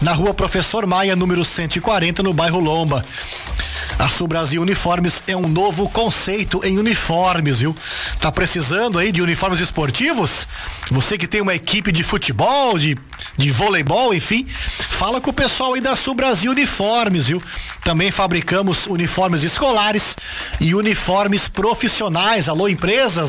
na rua Professor Maia, número 140, no bairro Lomba. A Sul Brasil Uniformes é um novo conceito em uniformes, viu? Tá precisando aí de uniformes esportivos? Você que tem uma equipe de futebol, de voleibol, enfim, fala com o pessoal aí da Sul Brasil Uniformes, viu? Também fabricamos uniformes escolares e uniformes profissionais. Alô, empresas,